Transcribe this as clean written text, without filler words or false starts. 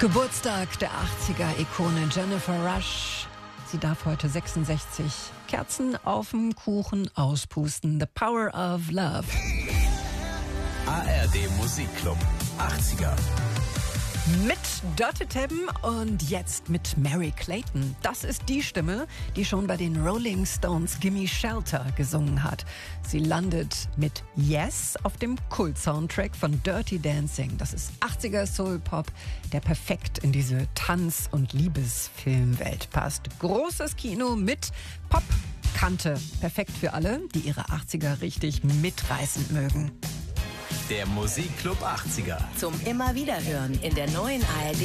Geburtstag der 80er-Ikone Jennifer Rush. Sie darf heute 66 Kerzen auf dem Kuchen auspusten. The Power of Love. ARD Musikclub 80er. Mit Dirty Tim und jetzt mit Mary Clayton. Das ist die Stimme, die schon bei den Rolling Stones Gimme Shelter gesungen hat. Sie landet mit Yes auf dem Kult-Soundtrack von Dirty Dancing. Das ist 80er Soul-Pop, der perfekt in diese Tanz- und Liebesfilmwelt passt. Großes Kino mit Popkante. Perfekt für alle, die ihre 80er richtig mitreißen mögen. Der Musikclub 80er. Zum immer wieder hören in der neuen ARD